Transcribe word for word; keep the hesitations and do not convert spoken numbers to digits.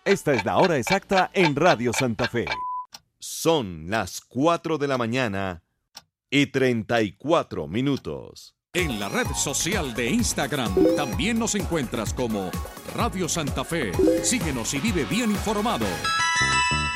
Esta es la hora exacta en Radio Santa Fe. Son las cuatro de la mañana y treinta y cuatro minutos. En la red social de Instagram también nos encuentras como Radio Santa Fe. Síguenos y vive bien informado.